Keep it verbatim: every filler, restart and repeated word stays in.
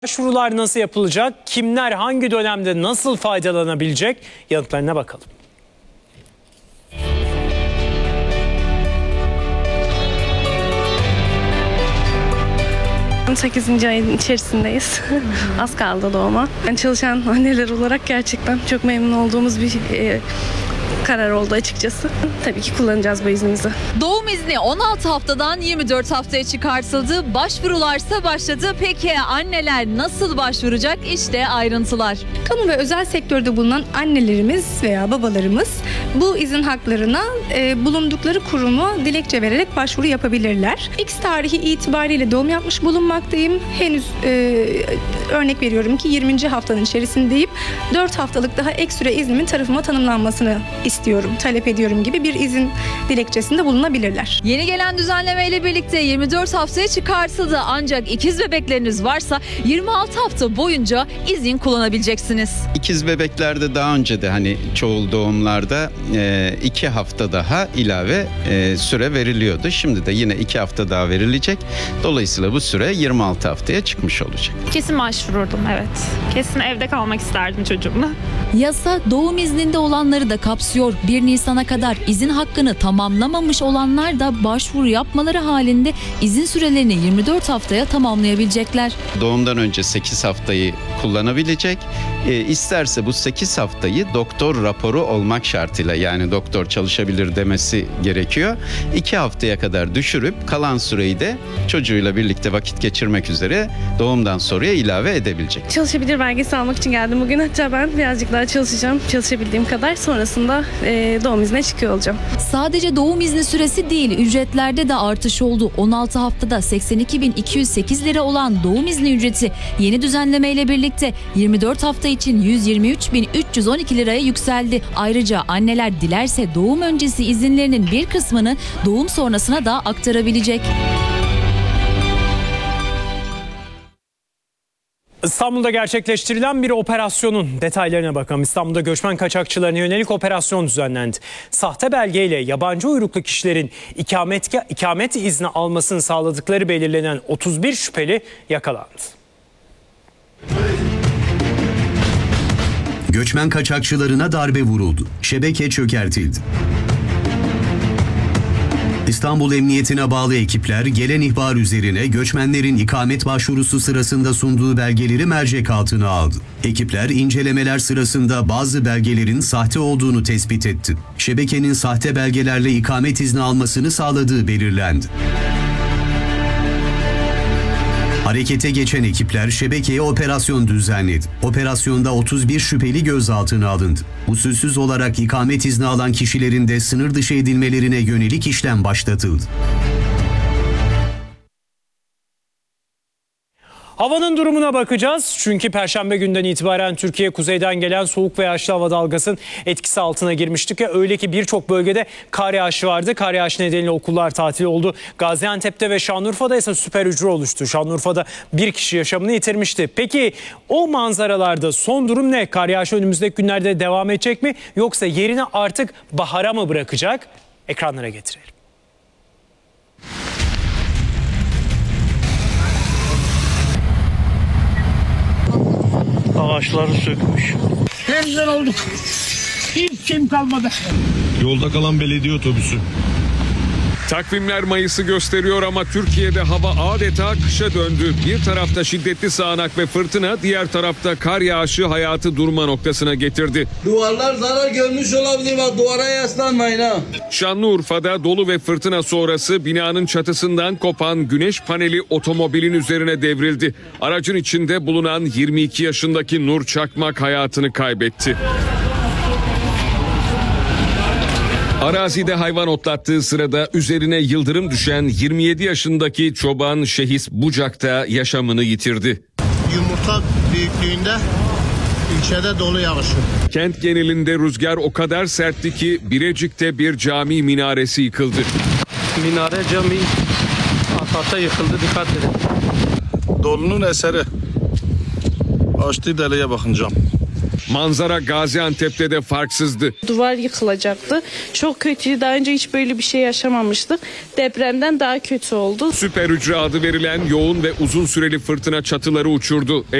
Başvurular nasıl yapılacak? Kimler hangi dönemde nasıl faydalanabilecek? Yanıtlarına bakalım. sekizinci ayın içerisindeyiz. Az kaldı doğuma. Yani çalışan anneler olarak gerçekten çok memnun olduğumuz bir e, karar oldu açıkçası. Tabii ki kullanacağız bu iznimizi. Doğum izni on altı haftadan yirmi dört haftaya çıkartıldı. Başvurularsa başladı. Peki anneler nasıl başvuracak? İşte ayrıntılar. Kamu ve özel sektörde bulunan annelerimiz veya babalarımız bu izin haklarına e, bulundukları kurumu dilekçe vererek başvuru yapabilirler. X tarihi itibariyle doğum yapmış bulunmaktayım. Henüz e, örnek veriyorum ki yirminci haftanın içerisindeyim. dört haftalık daha ek süre iznimin tarafıma tanımlanmasını istiyorum, talep ediyorum gibi bir izin dilekçesinde bulunabilirler. Yeni gelen düzenlemeyle birlikte yirmi dört haftaya çıkartıldı. Ancak ikiz bebekleriniz varsa yirmi altı hafta boyunca izin kullanabileceksiniz. İkiz bebeklerde daha önce de hani çoğu doğumlarda e, iki hafta daha ilave e, süre veriliyordu. Şimdi de yine iki hafta daha verilecek. Dolayısıyla bu süre yirmi altı haftaya çıkmış olacak. Kesin başvururdum, evet. Kesin evde kalmak isterdim çocuğumla. Yasa doğum izninde olanları da kapsıyor. bir Nisan'a kadar izin hakkını tamamlamamış olanlar da başvuru yapmaları halinde izin sürelerini yirmi dört haftaya tamamlayabilecekler. Doğumdan önce sekiz haftayı kullanabilecek. E, isterse bu sekiz haftayı doktor raporu olmak şartıyla, yani doktor çalışabilir demesi gerekiyor. iki haftaya kadar düşürüp kalan süreyi de çocuğuyla birlikte vakit geçirmek üzere doğumdan sonraya ilave edebilecek. Çalışabilir belgesi almak için geldim bugün. Hatta ben birazcık daha çalışacağım. Çalışabildiğim kadar. Sonrasında e, doğum iznine çıkıyor olacağım. Sadece doğum izni süresi değil, ücretlerde de artış oldu. on altı haftada seksen iki bin iki yüz sekiz lira olan doğum izni ücreti yeni düzenlemeyle birlikte yirmi dört hafta için yüz yirmi üç bin üç yüz on iki liraya yükseldi. Ayrıca anneler dilerse doğum öncesi izinlerinin bir kısmını doğum sonrasına da aktarabilecek. İstanbul'da gerçekleştirilen bir operasyonun detaylarına bakalım. İstanbul'da göçmen kaçakçılarına yönelik operasyon düzenlendi. Sahte belgeyle yabancı uyruklu kişilerin ikamet, ikamet izni almasını sağladıkları belirlenen otuz bir şüpheli yakalandı. Göçmen kaçakçılarına darbe vuruldu. Şebeke çökertildi. İstanbul Emniyetine bağlı ekipler gelen ihbar üzerine göçmenlerin ikamet başvurusu sırasında sunduğu belgeleri mercek altına aldı. Ekipler incelemeler sırasında bazı belgelerin sahte olduğunu tespit etti. Şebekenin sahte belgelerle ikamet izni almasını sağladığı belirlendi. Harekete geçen ekipler şebekeye operasyon düzenledi. Operasyonda otuz bir şüpheli gözaltına alındı. Usulsüz olarak ikamet izni alan kişilerin de sınır dışı edilmelerine yönelik işlem başlatıldı. Havanın durumuna bakacağız. Çünkü Perşembe günden itibaren Türkiye kuzeyden gelen soğuk ve yağışlı hava dalgasının etkisi altına girmiştik. Ya öyle ki birçok bölgede kar yağışı vardı. Kar yağışı nedeniyle okullar tatil oldu. Gaziantep'te ve Şanlıurfa'da ise süper hücre oluştu. Şanlıurfa'da bir kişi yaşamını yitirmişti. Peki o manzaralarda son durum ne? Kar yağışı önümüzdeki günlerde devam edecek mi? Yoksa yerini artık bahara mı bırakacak? Ekranlara getirelim. Ağaçları sökmüş. Perişan olduk. Hiç kim kalmadı. Yolda kalan belediye otobüsü. Takvimler Mayıs'ı gösteriyor ama Türkiye'de hava adeta kışa döndü. Bir tarafta şiddetli sağanak ve fırtına, diğer tarafta kar yağışı hayatı durma noktasına getirdi. Duvarlar zarar görmüş olabilir, bak duvara yaslanmayın ha. Şanlıurfa'da dolu ve fırtına sonrası binanın çatısından kopan güneş paneli otomobilin üzerine devrildi. Aracın içinde bulunan yirmi iki yaşındaki Nur Çakmak hayatını kaybetti. Arazide hayvan otlattığı sırada üzerine yıldırım düşen yirmi yedi yaşındaki çoban Şehis Bucak'ta yaşamını yitirdi. Yumurta büyüklüğünde ilçede dolu yağışı. Kent genelinde rüzgar o kadar sertti ki Birecik'te bir cami minaresi yıkıldı. Minare cami atata yıkıldı, dikkat edin. Dolunun eseri. Açtığı deliğe bakın cam. Manzara Gaziantep'te de farksızdı. Duvar yıkılacaktı. Çok kötüydü. Daha önce hiç böyle bir şey yaşamamıştık. Depremden daha kötü oldu. Süper hücre adı verilen yoğun ve uzun süreli fırtına çatıları uçurdu.